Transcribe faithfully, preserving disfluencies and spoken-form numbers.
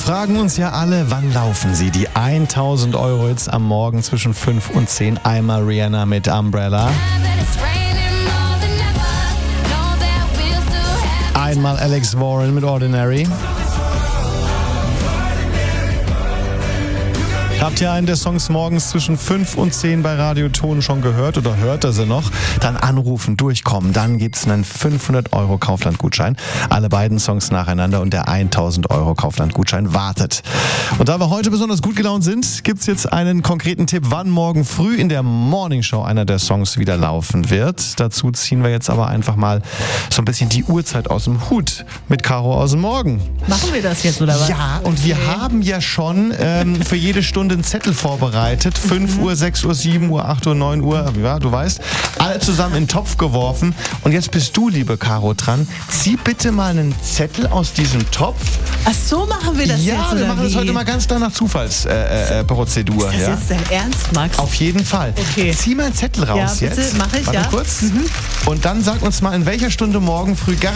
fragen uns ja alle, wann laufen sie? Die tausend Euro jetzt am Morgen zwischen fünf und zehn. Einmal Rihanna mit Umbrella. Einmal Alex Warren mit Ordinary. Habt ihr einen der Songs morgens zwischen fünf und zehn bei Radio Ton schon gehört oder hört er sie noch? Dann anrufen, durchkommen. Dann gibt es einen fünfhundert Euro Kaufland-Gutschein. Alle beiden Songs nacheinander und der tausend Euro Kaufland-Gutschein wartet. Und da wir heute besonders gut gelaunt sind, gibt es jetzt einen konkreten Tipp, wann morgen früh in der Morningshow einer der Songs wieder laufen wird. Dazu ziehen wir jetzt aber einfach mal so ein bisschen die Uhrzeit aus dem Hut mit Caro aus dem Morgen. Machen wir das jetzt, oder was? Ja, und wir okay. haben ja schon ähm, für jede Stunde einen Zettel vorbereitet. fünf Uhr, sechs Uhr, sieben Uhr, acht Uhr, neun Uhr, ja, du weißt. Alle zusammen in den Topf geworfen. Und jetzt bist du, liebe Caro, dran. Zieh bitte mal einen Zettel aus diesem Topf. Ach so, machen wir das ja, jetzt, Ja, wir oder machen wie? das heute mal ganz nach Zufallsprozedur. Äh, äh, Ist das ja? jetzt dein Ernst, Max? Auf jeden Fall. Okay. Zieh mal einen Zettel raus ja, bitte, jetzt. Mach ich, Warte ja. kurz. Mhm. Und dann sag uns mal, in welcher Stunde morgen früh